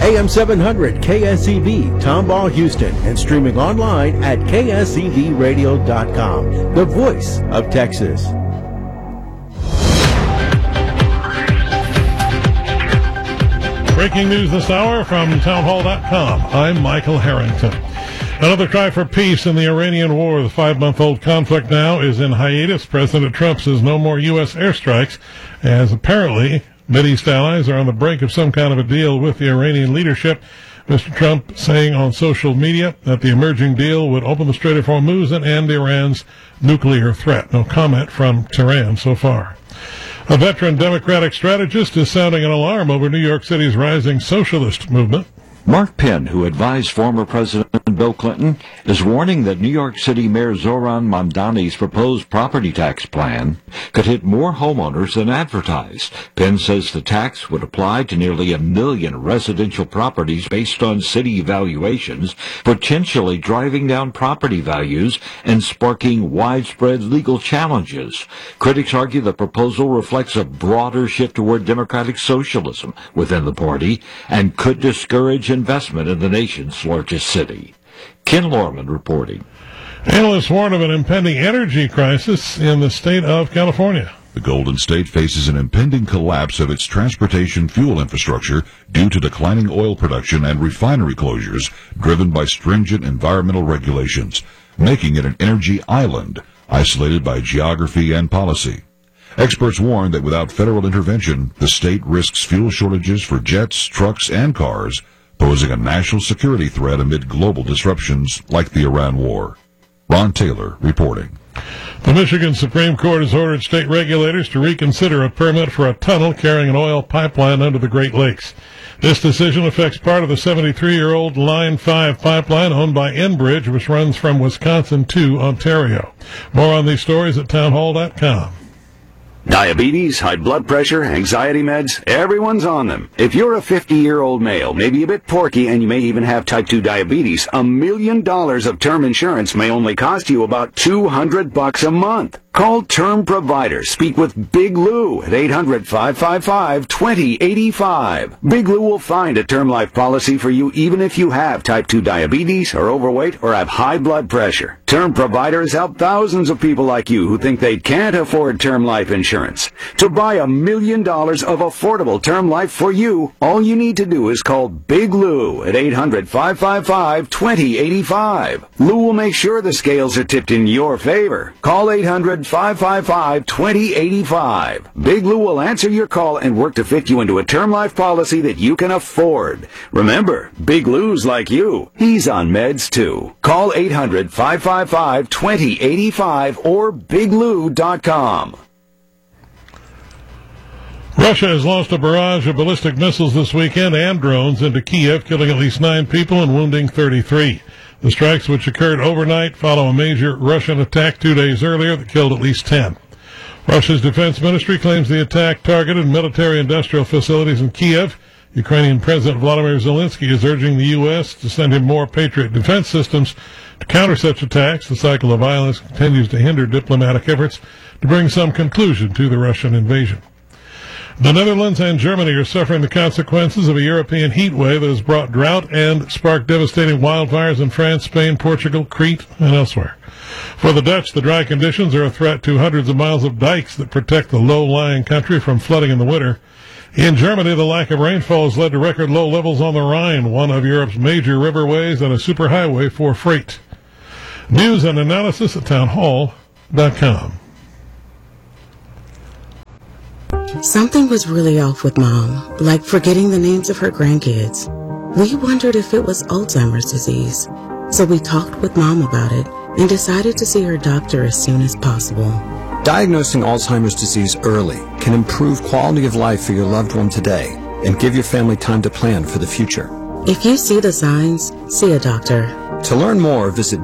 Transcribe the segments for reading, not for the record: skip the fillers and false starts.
AM 700 KSEV, Tomball, Houston, and streaming online at ksevradio.com, the voice of Texas. Breaking news this hour from townhall.com. I'm Michael Harrington. Another cry for peace in the Iranian war. The 5-month-old conflict now is in hiatus. President Trump says no more U.S. airstrikes, as apparently Mideast allies are on the brink of some kind of a deal with the Iranian leadership. Mr. Trump saying on social media that the emerging deal would open the Strait of Hormuz and end Iran's nuclear threat. No comment from Tehran so far. A veteran Democratic strategist is sounding an alarm over New York City's rising socialist movement. Mark Penn, who advised former President Bill Clinton, is warning that New York City Mayor Zohran Mamdani's proposed property tax plan could hit more homeowners than advertised. Penn says the tax would apply to nearly 1 million residential properties based on city evaluations, potentially driving down property values and sparking widespread legal challenges. Critics argue the proposal reflects a broader shift toward democratic socialism within the party and could discourage investment in the nation's largest city. Ken Lorman reporting. Analysts warn of an impending energy crisis in the state of California. The Golden State faces an impending collapse of its transportation fuel infrastructure due to declining oil production and refinery closures driven by stringent environmental regulations, making it an energy island, isolated by geography and policy. Experts warn that without federal intervention, the state risks fuel shortages for jets, trucks, and cars, posing a national security threat amid global disruptions like the Iran war. Ron Taylor reporting. The Michigan Supreme Court has ordered state regulators to reconsider a permit for a tunnel carrying an oil pipeline under the Great Lakes. This decision affects part of the 73-year-old Line 5 pipeline owned by Enbridge, which runs from Wisconsin to Ontario. More on these stories at townhall.com. Diabetes, high blood pressure, anxiety meds, everyone's on them. If you're a 50-year-old male, maybe a bit porky, and you may even have type 2 diabetes, $1 million of term insurance may only cost you about $200 a month. Call Term Provider. Speak with Big Lou at 800-555-2085. Big Lou will find a term life policy for you even if you have type 2 diabetes, are overweight, or have high blood pressure. Term Provider has helped thousands of people like you who think they can't afford term life insurance. To buy $1 million of affordable term life for you, all you need to do is call Big Lou at 800-555-2085. Lou will make sure the scales are tipped in your favor. Call 800-555-2085. Big Lou will answer your call and work to fit you into a term life policy that you can afford. Remember, Big Lou's like you. He's on meds too. Call 800-555-2085 or biglou.com. Russia has launched a barrage of ballistic missiles this weekend and drones into Kiev, killing at least 9 people and wounding 33. The strikes, which occurred overnight, follow a major Russian attack 2 days earlier that killed at least 10. Russia's defense ministry claims the attack targeted military-industrial facilities in Kiev. Ukrainian President Vladimir Zelensky is urging the U.S. to send him more Patriot defense systems to counter such attacks. The cycle of violence continues to hinder diplomatic efforts to bring some conclusion to the Russian invasion. The Netherlands and Germany are suffering the consequences of a European heat wave that has brought drought and sparked devastating wildfires in France, Spain, Portugal, Crete, and elsewhere. For the Dutch, the dry conditions are a threat to hundreds of miles of dikes that protect the low-lying country from flooding in the winter. In Germany, the lack of rainfall has led to record low levels on the Rhine, one of Europe's major riverways and a superhighway for freight. News and analysis at townhall.com. Something was really off with Mom, like forgetting the names of her grandkids. We wondered if it was Alzheimer's disease, so we talked with Mom about it and decided to see her doctor as soon as possible. Diagnosing Alzheimer's disease early can improve quality of life for your loved one today and give your family time to plan for the future. If you see the signs, see a doctor. To learn more, visit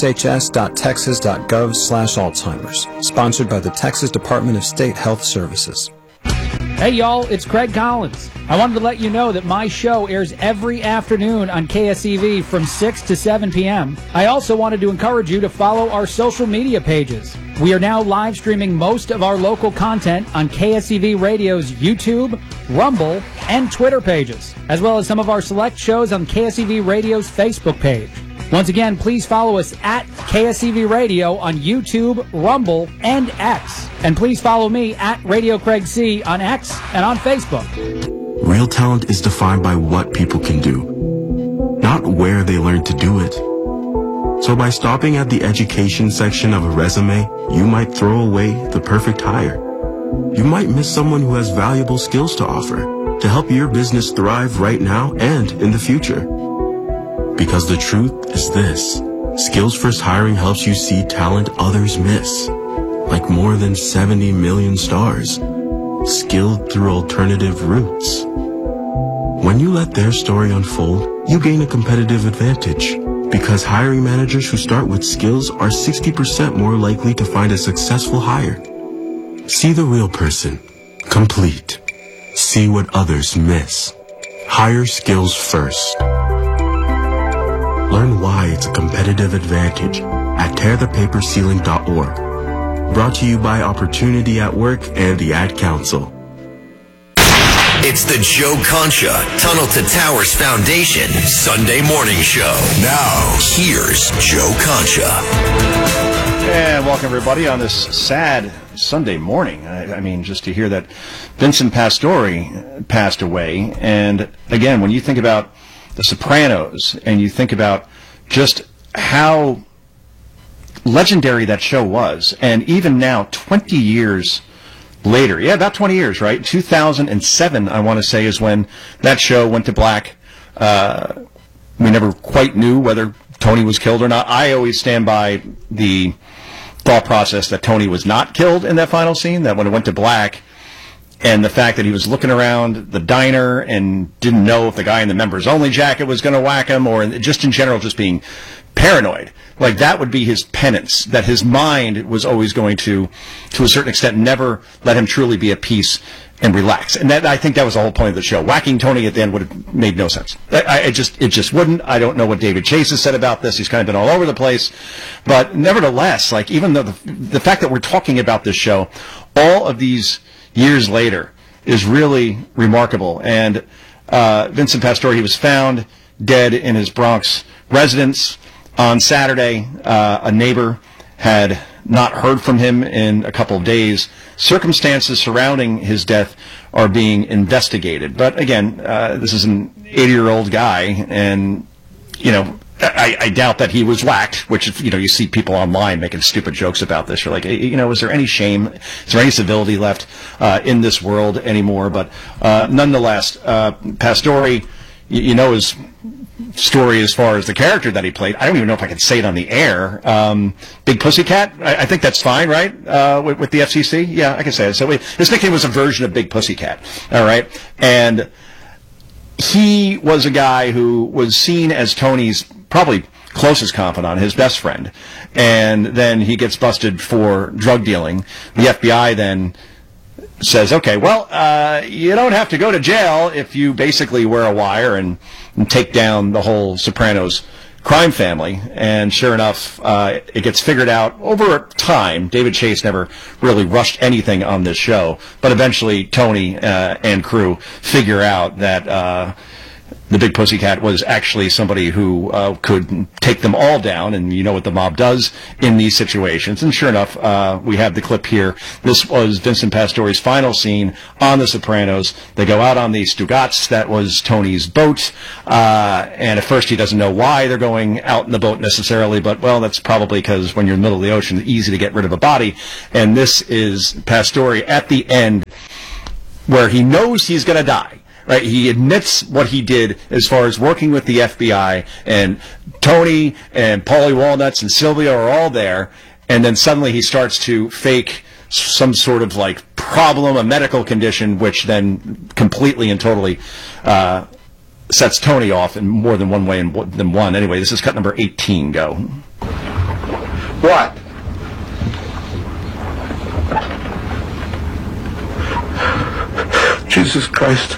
dshs.texas.gov/Alzheimer's, sponsored by the Texas Department of State Health Services. Hey y'all, it's Craig Collins. I wanted to let you know that my show airs every afternoon on KSEV from 6 to 7 p.m. I also wanted to encourage you to follow our social media pages. We are now live streaming most of our local content on KSEV Radio's YouTube, Rumble, and Twitter pages, as well as some of our select shows on KSEV Radio's Facebook page. Once again, please follow us at KSEV Radio on YouTube, Rumble, and X. And please follow me at Radio Craig C on X and on Facebook. Real talent is defined by what people can do, not where they learn to do it. So by stopping at the education section of a resume, you might throw away the perfect hire. You might miss someone who has valuable skills to offer to help your business thrive right now and in the future. Because the truth is this: Skills First Hiring helps you see talent others miss, like more than 70 million stars, skilled through alternative routes. When you let their story unfold, you gain a competitive advantage, because hiring managers who start with skills are 60% more likely to find a successful hire. See the real person, complete. See what others miss. Hire skills first. Learn why it's a competitive advantage at tearthepaperceiling.org. Brought to you by Opportunity at Work and the Ad Council. It's the Joe Concha Tunnel to Towers Foundation Sunday morning show. Now, here's Joe Concha. And welcome, everybody, on this sad Sunday morning. I mean, just to hear that Vincent Pastore passed away. And again, when you think about The Sopranos and you think about just how legendary that show was, and even now, 20 years later, about 20 years, right? 2007, I want to say, is when that show went to black. We never quite knew whether Tony was killed or not. I always stand by the thought process that Tony was not killed in that final scene, that when it went to black, and the fact that he was looking around the diner and didn't know if the guy in the members only jacket was going to whack him, or just in general just being paranoid. Like, that would be his penance, that his mind was always going to a certain extent, never let him truly be at peace and relax. And that, I think that was the whole point of the show. Whacking Tony at the end would have made no sense. It just wouldn't. I don't know what David Chase has said about this. He's kind of been all over the place. But nevertheless, like, even though the fact that we're talking about this show all of these years later is really remarkable. And Vincent Pastore, he was found dead in his Bronx residence on Saturday. A neighbor had not heard from him in a couple of days. Circumstances surrounding his death are being investigated. But again, this is an 80-year-old guy, and, you know, I doubt that he was whacked, which, you know, you see people online making stupid jokes about this. You're like, you know, is there any shame? Is there any civility left in this world anymore? But nonetheless, Pastore, you know his story as far as the character that he played. I don't even know if I can say it on the air. Big Pussycat, I think that's fine, right? With the FCC? Yeah, I can say it. So his nickname was a version of Big Pussycat, all right? And he was a guy who was seen as Tony's probably closest confidant, his best friend. And then he gets busted for drug dealing. The FBI then says, okay, well, you don't have to go to jail if you basically wear a wire and take down the whole Sopranos crime family. And sure enough, it gets figured out over time. David Chase never really rushed anything on this show, but eventually Tony and crew figure out that the Big Pussycat was actually somebody who could take them all down, and you know what the mob does in these situations. And sure enough, we have the clip here. This was Vincent Pastore's final scene on The Sopranos. They go out on the Stugotz. That was Tony's boat. And at first he doesn't know why they're going out in the boat necessarily, but, well, that's probably because when you're in the middle of the ocean, it's easy to get rid of a body. And this is Pastore at the end, where he knows he's going to die. Right, he admits what he did as far as working with the FBI, and Tony and Paulie Walnuts and Sylvia are all there, and then suddenly he starts to fake some sort of like problem, a medical condition, which then completely and totally sets Tony off in more than one way than one. Anyway, this is cut number 18. Go. What? Jesus Christ.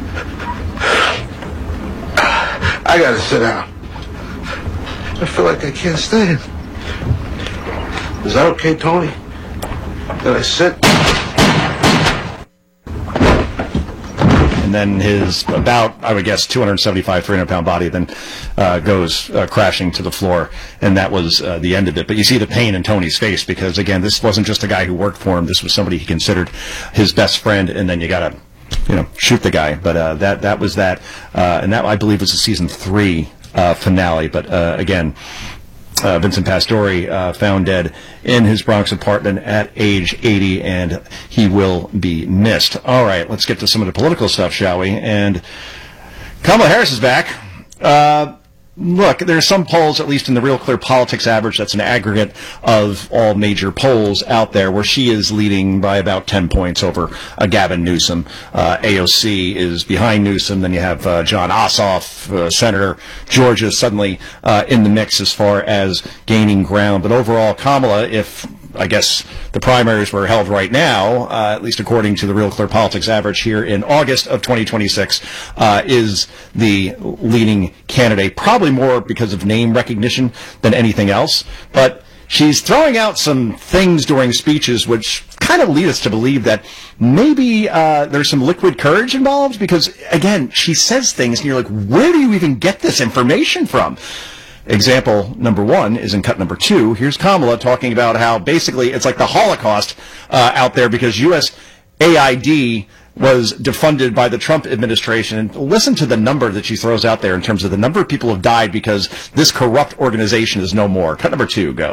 I gotta sit down. I feel like I can't stand. Is that okay, Tony? Did I sit? and then his about, I would guess, 275, 300-pound body then goes crashing to the floor, and that was the end of it. But you see the pain in Tony's face because, again, this wasn't just a guy who worked for him. This was somebody he considered his best friend, and then you got to, shoot the guy. But that was that, and that, I believe, was the season 3 finale. But again, Vincent Pastore found dead in his Bronx apartment at age 80, and he will be missed. All right, let's get to some of the political stuff, shall we? And Kamala Harris is back. Look, there's some polls, at least in the Real Clear Politics average, that's an aggregate of all major polls out there, where she is leading by about 10 points over Gavin Newsom. AOC is behind Newsom. Then you have John Ossoff, Senator Georgia, suddenly in the mix as far as gaining ground. But overall, Kamala, if I guess the primaries were held right now, at least according to the Real Clear Politics average here in August of 2026, is the leading candidate, probably more because of name recognition than anything else. But she's throwing out some things during speeches which kind of lead us to believe that maybe there's some liquid courage involved, because, again, she says things and you're like, where do you even get this information from? Example number 1 is in cut number 2. Here's Kamala talking about how basically it's like the Holocaust out there because USAID was defunded by the Trump administration. And listen to the number that she throws out there in terms of the number of people who have died because this corrupt organization is no more. Cut number 2, go.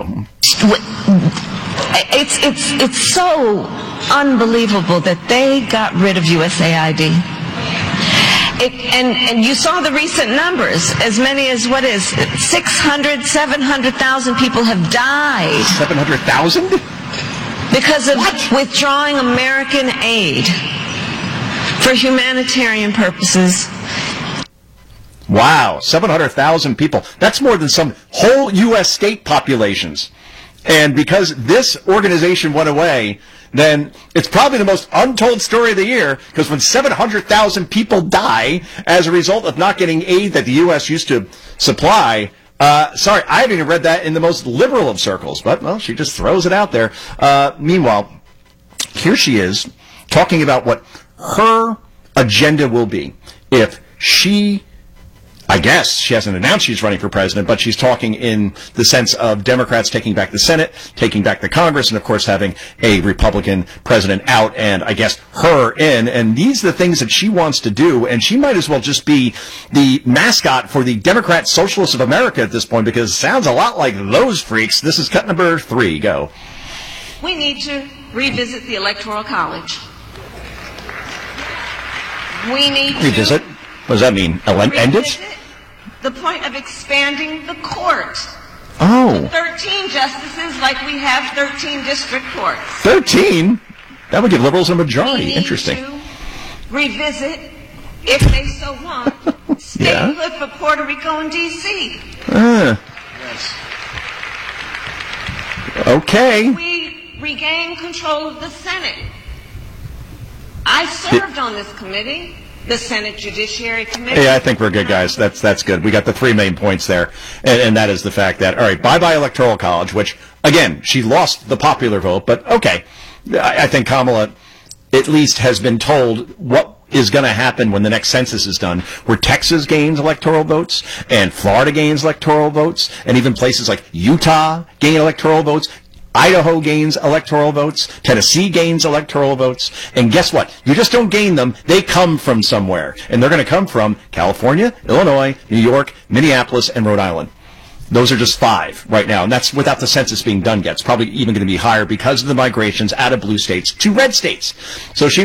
It's so unbelievable that they got rid of USAID. And you saw the recent numbers. As many as, 600, 700,000 people have died. 700,000? Because of withdrawing American aid for humanitarian purposes. Wow, 700,000 people. That's more than some whole U.S. state populations. And because this organization went away, then it's probably the most untold story of the year, because when 700,000 people die as a result of not getting aid that the U.S. used to supply, sorry, I haven't even read that in the most liberal of circles, but, well, she just throws it out there. Meanwhile, here she is talking about what her agenda will be if she, I guess she hasn't announced she's running for president, but she's talking in the sense of Democrats taking back the Senate, taking back the Congress, and of course having a Republican president out and I guess her in. And these are the things that she wants to do, and she might as well just be the mascot for the Democrat Socialists of America at this point, because it sounds a lot like those freaks. This is cut number 3, go. We need to revisit the Electoral College. We need to revisit? What does that mean? End it? The point of expanding the court. Oh. To 13 justices like we have 13 district courts. 13? That would give liberals a majority. We need Interesting. To revisit, if they so want, statehood for Puerto Rico and D.C. Yes. Okay. We regain control of the Senate. I served on this committee. The Senate Judiciary Committee. Yeah, I think we're good, guys. That's good. We got the 3 main points there, and that is the fact that, all right, bye-bye Electoral College, which, again, she lost the popular vote, but okay. I think Kamala at least has been told what is going to happen when the next census is done, where Texas gains electoral votes, and Florida gains electoral votes, and even places like Utah gain electoral votes. Idaho gains electoral votes. Tennessee gains electoral votes. And guess what? You just don't gain them. They come from somewhere. And they're going to come from California, Illinois, New York, Minneapolis, and Rhode Island. Those are just 5 right now. And that's without the census being done yet. It's probably even going to be higher because of the migrations out of blue states to red states. So she